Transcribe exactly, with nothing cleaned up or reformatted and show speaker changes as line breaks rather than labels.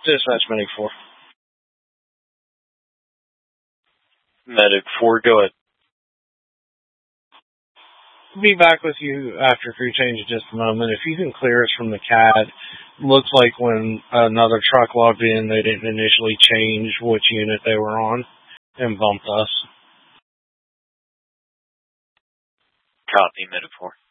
Dispatch Medic four.
Medic four, go ahead.
Be back with you after crew change in just a moment. If you can clear us from the C A D, looks like when another truck logged in, they didn't initially change which unit they were on and bumped us.
Copy, Medic four.